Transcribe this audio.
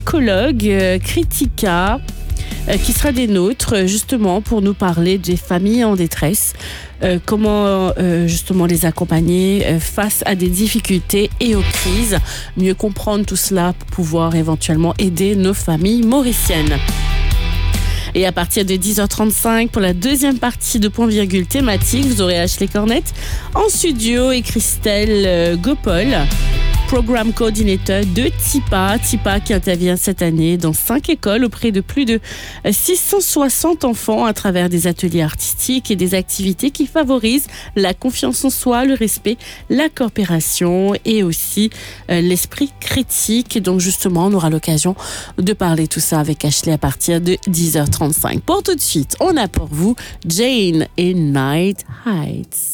psychologue Kritika qui sera des nôtres justement pour nous parler des familles en détresse, comment justement les accompagner face à des difficultés et aux crises, mieux comprendre tout cela pour pouvoir éventuellement aider nos familles mauriciennes. Et à partir de 10h35, pour la deuxième partie de Point Virgule thématique, vous aurez Ashley Cornette en studio et Christelle Gopol, Programme Coordinator de TIPA. TIPA qui intervient cette année dans 5 écoles auprès de plus de 660 enfants à travers des ateliers artistiques et des activités qui favorisent la confiance en soi, le respect, la coopération et aussi l'esprit critique. Donc justement, on aura l'occasion de parler tout ça avec Ashley à partir de 10h35. Pour tout de suite, on a pour vous Jane et Night Heights.